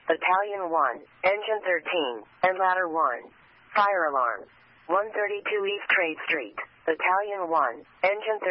Battalion 1, Engine 13, and Ladder 1. Fire alarm. 132 East Trade Street. Battalion 1, Engine 13.